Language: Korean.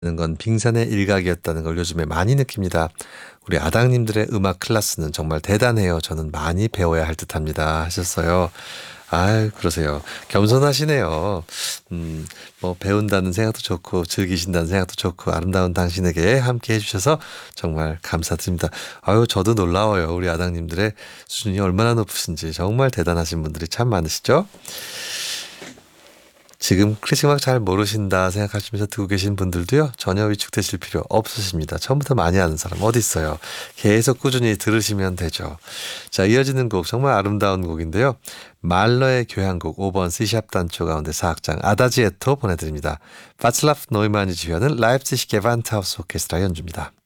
하는 건 빙산의 일각이었다는 걸 요즘에 많이 느낍니다. 우리 아당님들의 음악 클래스는 정말 대단해요. 저는 많이 배워야 할 듯합니다. 하셨어요. 아유, 그러세요. 겸손하시네요. 뭐 배운다는 생각도 좋고 즐기신다는 생각도 좋고 아름다운 당신에게 함께 해주셔서 정말 감사드립니다. 아유, 저도 놀라워요. 우리 아당님들의 수준이 얼마나 높으신지 정말 대단하신 분들이 참 많으시죠? 지금 클래식 음악 잘 모르신다 생각하시면서 듣고 계신 분들도요, 전혀 위축되실 필요 없으십니다. 처음부터 많이 아는 사람 어디 있어요? 계속 꾸준히 들으시면 되죠. 자, 이어지는 곡 정말 아름다운 곡인데요. 말러의 교향곡 5번 C샵 단조 가운데 사악장 아다지에토 보내드립니다. 바츠라프 노이만이 지휘하는 라이프치히 게반트하우스 오케스트라 연주입니다.